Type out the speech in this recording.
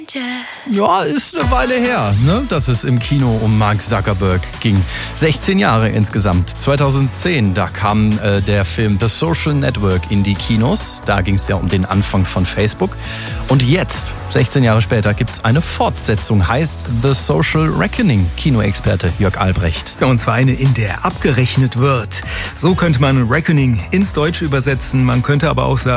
Ja, ist eine Weile her, ne, dass es im Kino um Mark Zuckerberg ging. 16 Jahre insgesamt. 2010, da kam der Film The Social Network in die Kinos. Da ging es ja um den Anfang von Facebook. Und jetzt, 16 Jahre später, gibt es eine Fortsetzung, heißt The Social Reckoning. Kinoexperte Jörg Albrecht. Ja, und zwar eine, in der abgerechnet wird. So könnte man Reckoning ins Deutsche übersetzen. Man könnte aber auch sagen,